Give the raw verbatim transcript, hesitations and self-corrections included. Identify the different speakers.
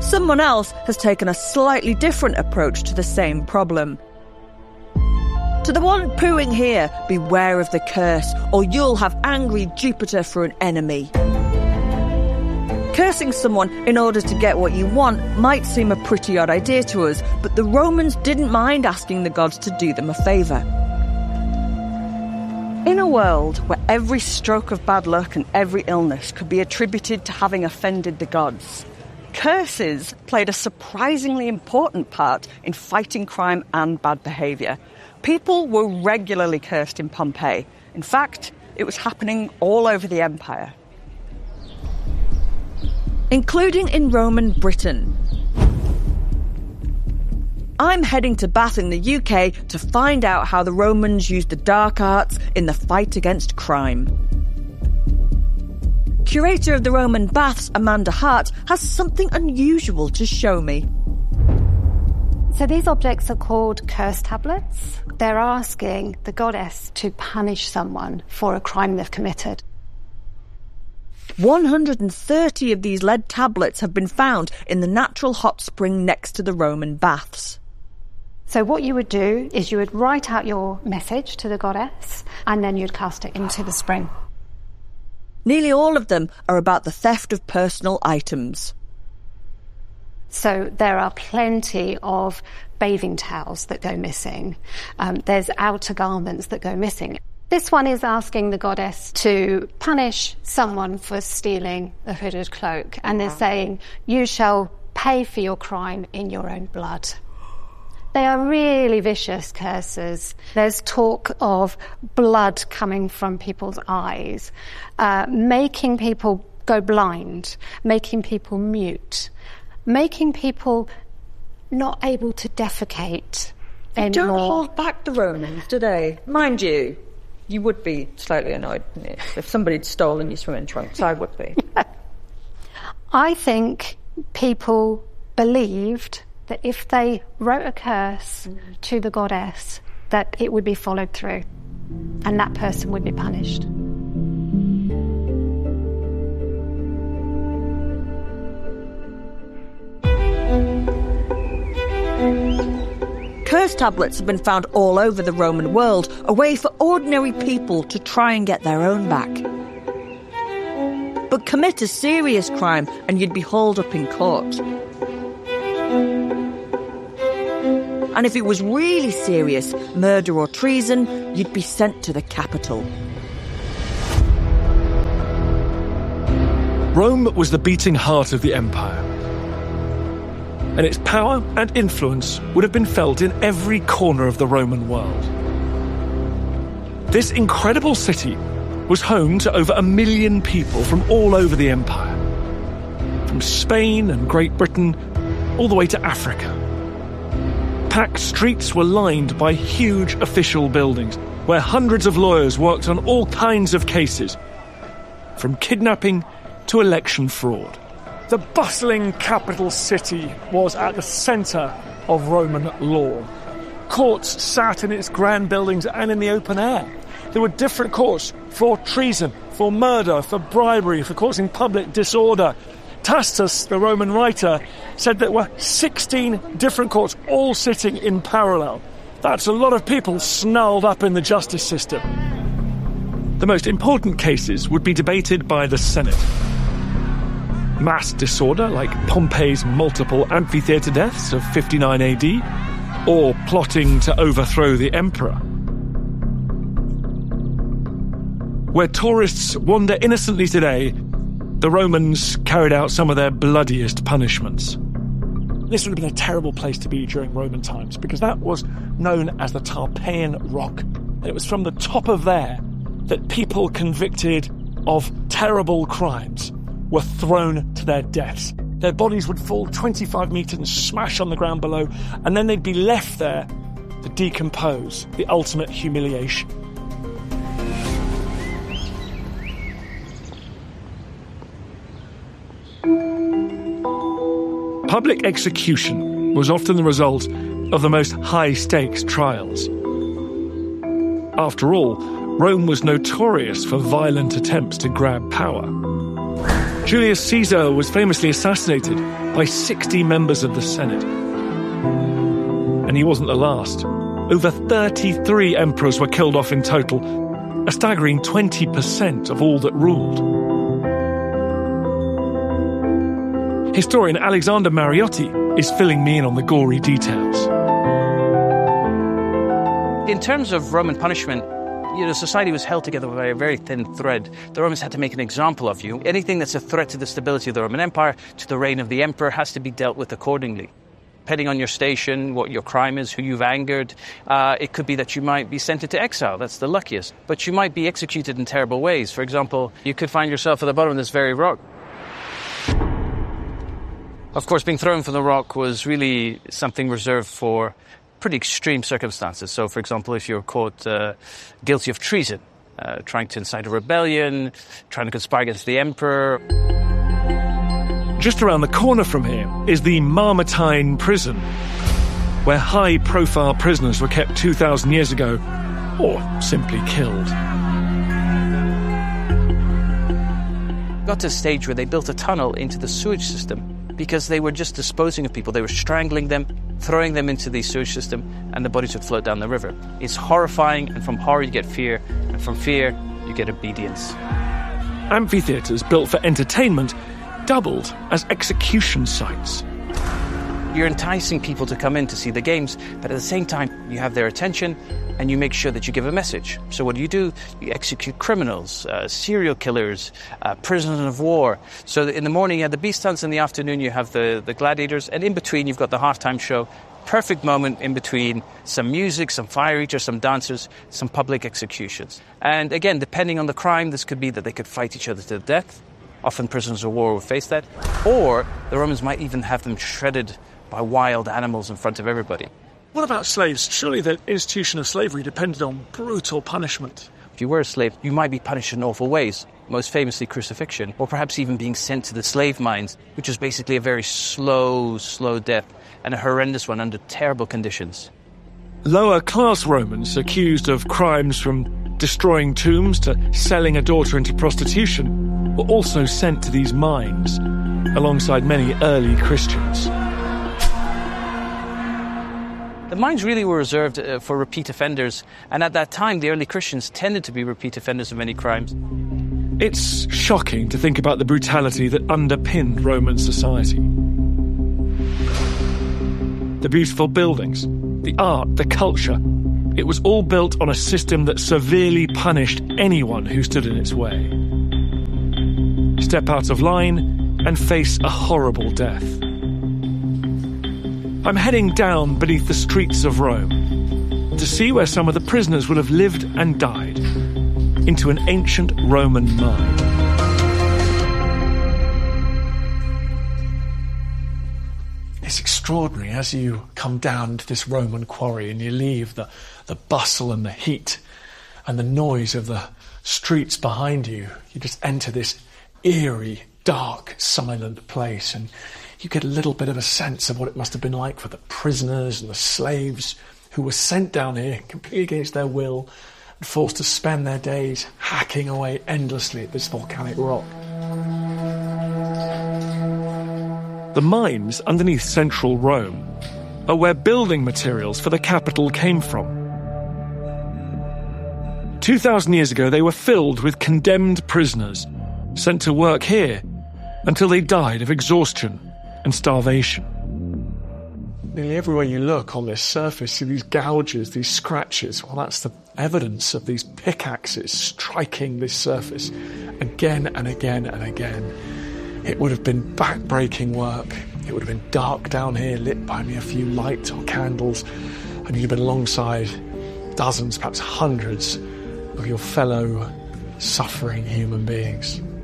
Speaker 1: Someone else has taken a slightly different approach to the same problem. To the one pooing here, beware of the curse, or you'll have angry Jupiter for an enemy. Cursing someone in order to get what you want might seem a pretty odd idea to us, but the Romans didn't mind asking the gods to do them a favour. In a world where every stroke of bad luck and every illness could be attributed to having offended the gods, curses played a surprisingly important part in fighting crime and bad behaviour. People were regularly cursed in Pompeii. In fact, it was happening all over the empire. Including in Roman Britain. I'm heading to Bath in the U K to find out how the Romans used the dark arts in the fight against crime. Curator of the Roman Baths, Amanda Hart, has something unusual to show me.
Speaker 2: So these objects are called curse tablets. They're asking the goddess to punish someone for a crime they've committed.
Speaker 1: one hundred thirty of these lead tablets have been found in the natural hot spring next to the Roman baths.
Speaker 2: So what you would do is you would write out your message to the goddess and then you'd cast it into the spring.
Speaker 1: Nearly all of them are about the theft of personal items.
Speaker 2: So there are plenty of bathing towels that go missing. Um, there's outer garments that go missing. This one is asking the goddess to punish someone for stealing a hooded cloak. And they're saying, you shall pay for your crime in your own blood. They are really vicious curses. There's talk of blood coming from people's eyes, uh, making people go blind, making people mute, making people not able to defecate
Speaker 1: They
Speaker 2: anymore.
Speaker 1: don't hold back the Romans, do they? Mind you, you would be slightly annoyed if somebody had stolen your swimming trunks. I would be.
Speaker 2: I think people believed that if they wrote a curse mm. to the goddess, that it would be followed through and that person would be punished.
Speaker 1: Curse tablets have been found all over the Roman world, a way for ordinary people to try and get their own back. But commit a serious crime and you'd be hauled up in court. And if it was really serious, murder or treason, you'd be sent to the capital.
Speaker 3: Rome was the beating heart of the empire, and its power and influence would have been felt in every corner of the Roman world. This incredible city was home to over a million people from all over the empire, from Spain and Great Britain all the way to Africa. Packed streets were lined by huge official buildings where hundreds of lawyers worked on all kinds of cases, from kidnapping to election fraud.
Speaker 4: The bustling capital city was at the centre of Roman law. Courts sat in its grand buildings and in the open air. There were different courts for treason, for murder, for bribery, for causing public disorder. Tacitus, the Roman writer, said there were sixteen different courts all sitting in parallel. That's a lot of people snarled up in the justice system.
Speaker 3: The most important cases would be debated by the Senate. Mass disorder, like Pompeii's multiple amphitheatre deaths of fifty-nine A D, or plotting to overthrow the emperor. Where tourists wander innocently today, the Romans carried out some of their bloodiest punishments.
Speaker 4: This would have been a terrible place to be during Roman times, because that was known as the Tarpeian Rock. And it was from the top of there that people convicted of terrible crimes were thrown to their deaths. Their bodies would fall twenty-five metres and smash on the ground below, and then they'd be left there to decompose, the ultimate humiliation.
Speaker 3: Public execution was often the result of the most high-stakes trials. After all, Rome was notorious for violent attempts to grab power. Julius Caesar was famously assassinated by sixty members of the Senate. And he wasn't the last. Over thirty-three emperors were killed off in total, a staggering twenty percent of all that ruled. Historian Alexander Mariotti is filling me in on the gory details.
Speaker 5: In terms of Roman punishment, you know, society was held together by a very thin thread. The Romans had to make an example of you. Anything that's a threat to the stability of the Roman Empire, to the reign of the emperor, has to be dealt with accordingly. Depending on your station, what your crime is, who you've angered, uh, it could be that you might be sent into exile. That's the luckiest. But you might be executed in terrible ways. For example, you could find yourself at the bottom of this very rock. Of course, being thrown from the rock was really something reserved for pretty extreme circumstances. So, for example, if you're caught uh, guilty of treason, uh, trying to incite a rebellion, trying to conspire against the emperor.
Speaker 3: Just around the corner from here is the Mamertine prison, where high-profile prisoners were kept two thousand years ago, or simply killed.
Speaker 5: Got to a stage where they built a tunnel into the sewage system because they were just disposing of people. They were strangling them, throwing them into the sewage system, and the bodies would float down the river. It's horrifying, and from horror you get fear, and from fear you get obedience.
Speaker 3: Amphitheatres built for entertainment doubled as execution sites.
Speaker 5: You're enticing people to come in to see the games, but at the same time you have their attention and you make sure that you give a message. So what do you do? You execute criminals, uh, serial killers, uh, prisoners of war. So in the morning you have the beast hunts, in the afternoon you have the, the gladiators, and in between you've got the halftime show. Perfect moment in between some music, some fire eaters, some dancers, some public executions. And again, depending on the crime, this could be that they could fight each other to the death. Often prisoners of war would face that. Or the Romans might even have them shredded by wild animals in front of everybody.
Speaker 4: What about slaves? Surely the institution of slavery depended on brutal punishment.
Speaker 5: If you were a slave, you might be punished in awful ways, most famously crucifixion, or perhaps even being sent to the slave mines, which was basically a very slow, slow death, and a horrendous one under terrible conditions.
Speaker 3: Lower-class Romans accused of crimes from destroying tombs to selling a daughter into prostitution were also sent to these mines, alongside many early Christians.
Speaker 5: The mines really were reserved uh, for repeat offenders, and at that time the early Christians tended to be repeat offenders of many crimes.
Speaker 3: It's shocking to think about the brutality that underpinned Roman society. The beautiful buildings, the art, the culture, it was all built on a system that severely punished anyone who stood in its way. Step out of line and face a horrible death. I'm heading down beneath the streets of Rome to see where some of the prisoners would have lived and died, into an ancient Roman mine.
Speaker 4: It's extraordinary as you come down to this Roman quarry and you leave the, the bustle and the heat and the noise of the streets behind you. You just enter this eerie, dark, silent place, and you get a little bit of a sense of what it must have been like for the prisoners and the slaves who were sent down here completely against their will and forced to spend their days hacking away endlessly at this volcanic rock.
Speaker 3: The mines underneath central Rome are where building materials for the capital came from. Two thousand years ago, they were filled with condemned prisoners sent to work here until they died of exhaustion and starvation.
Speaker 4: Nearly everywhere you look on this surface, see these gouges, these scratches. Well, that's the evidence of these pickaxes striking this surface again and again and again. It would have been back-breaking work. It would have been dark down here, lit by only a few lights or candles, and you'd have been alongside dozens, perhaps hundreds, of your fellow suffering human beings.